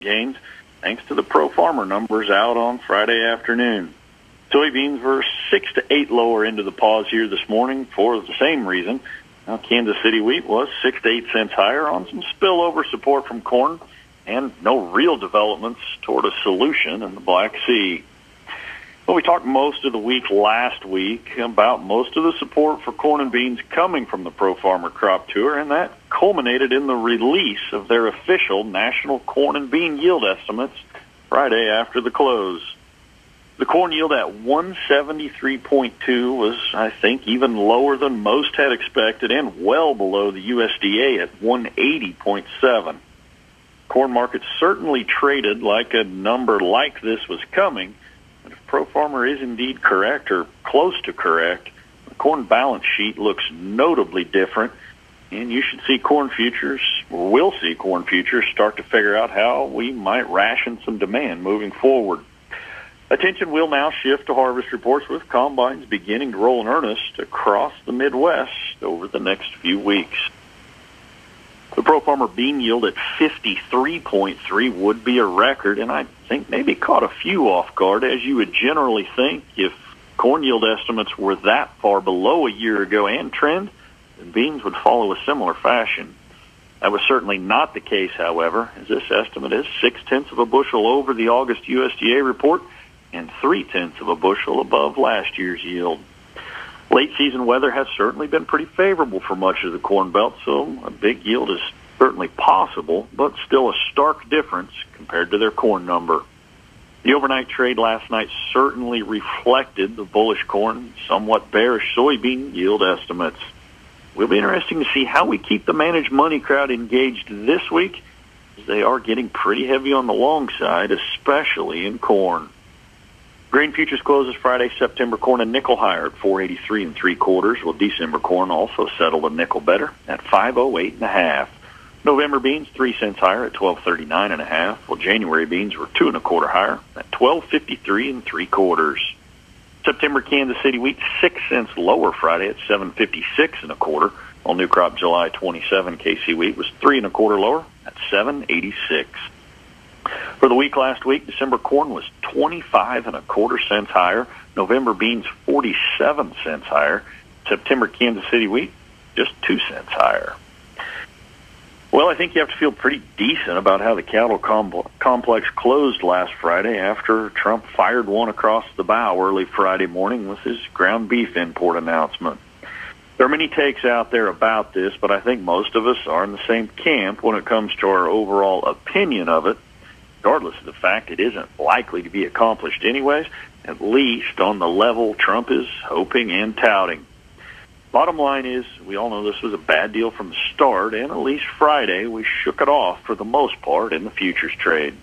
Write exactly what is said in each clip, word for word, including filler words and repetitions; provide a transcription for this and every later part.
gains thanks to the pro farmer numbers out on Friday afternoon. Soybeans were six to eight lower into the pause here this morning for the same reason. Now, Kansas City wheat was six to eight cents higher on some spillover support from corn and no real developments toward a solution in the Black Sea. Well, we talked most of the week last week about most of the support for corn and beans coming from the Pro Farmer Crop Tour, and that culminated in the release of their official national corn and bean yield estimates Friday after the close. The corn yield at one seventy-three point two was, I think, even lower than most had expected and well below the U S D A at one eighty point seven. Corn market certainly traded like a number like this was coming, but if Pro Farmer is indeed correct or close to correct, the corn balance sheet looks notably different, and you should see corn futures, or will see corn futures, start to figure out how we might ration some demand moving forward. Attention will now shift to harvest reports with combines beginning to roll in earnest across the Midwest over the next few weeks. The Pro Farmer bean yield at fifty-three point three would be a record, and I think maybe caught a few off guard, as you would generally think if corn yield estimates were that far below a year ago and trend, then beans would follow a similar fashion. That was certainly not the case, however, as this estimate is six-tenths of a bushel over the August U S D A report and three-tenths of a bushel above last year's yield. Late-season weather has certainly been pretty favorable for much of the Corn Belt, so a big yield is certainly possible, but still a stark difference compared to their corn number. The overnight trade last night certainly reflected the bullish corn, somewhat bearish soybean yield estimates. It will be interesting to see how we keep the managed money crowd engaged this week, as they are getting pretty heavy on the long side, especially in corn. Grain futures closes Friday. September corn a nickel higher at four eighty-three and three quarters, while December corn also settled a nickel better at five oh eight and a half. November beans three cents higher at twelve thirty-nine and a half, while January beans were two and a quarter higher at twelve fifty-three and three quarters. September Kansas City wheat six cents lower Friday at seven fifty-six and a quarter, while new crop July twenty-seven K C wheat was three and a quarter lower at seven eighty-six. For the week last week, December corn was twenty-five and a quarter cents higher. November beans forty-seven cents higher. September Kansas City wheat just two cents higher. Well, I think you have to feel pretty decent about how the cattle com- complex closed last Friday after Trump fired one across the bow early Friday morning with his ground beef import announcement. There are many takes out there about this, but I think most of us are in the same camp when it comes to our overall opinion of it, regardless of the fact it isn't likely to be accomplished anyways, at least on the level Trump is hoping and touting. Bottom line is, we all know this was a bad deal from the start, and at least Friday we shook it off for the most part in the futures trade.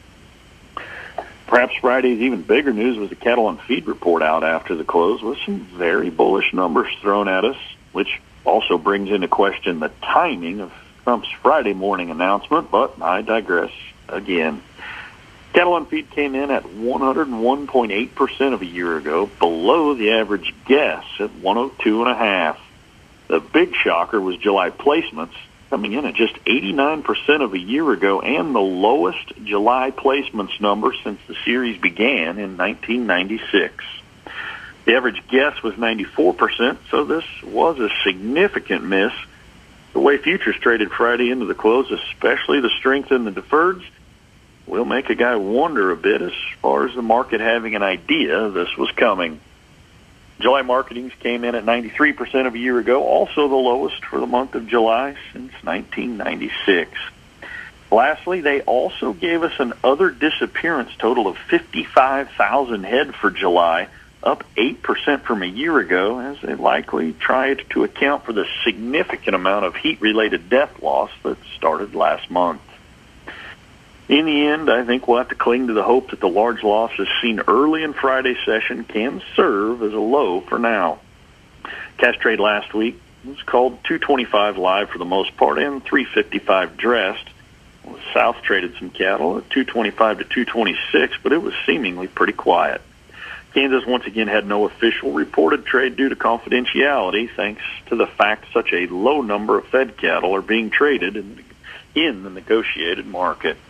Perhaps Friday's even bigger news was the cattle and feed report out after the close with some very bullish numbers thrown at us, which also brings into question the timing of Trump's Friday morning announcement, but I digress again. Cattle on feed came in at one oh one point eight percent of a year ago, below the average guess at one oh two and a half. The big shocker was July placements, coming in at just eighty-nine percent of a year ago and the lowest July placements number since the series began in nineteen ninety-six. The average guess was ninety-four percent, so this was a significant miss. The way futures traded Friday into the close, especially the strength in the deferreds, will make a guy wonder a bit as far as the market having an idea this was coming. July marketings came in at ninety-three percent of a year ago, also the lowest for the month of July since nineteen ninety-six. Lastly, they also gave us an other disappearance total of fifty-five thousand head for July, up eight percent from a year ago, as they likely tried to account for the significant amount of heat-related death loss that started last month. In the end, I think we'll have to cling to the hope that the large losses seen early in Friday's session can serve as a low for now. Cash trade last week was called two twenty-five live for the most part and three fifty-five dressed. The South traded some cattle at two twenty-five to two twenty-six, but it was seemingly pretty quiet. Kansas once again had no official reported trade due to confidentiality, thanks to the fact such a low number of fed cattle are being traded in, in the negotiated market.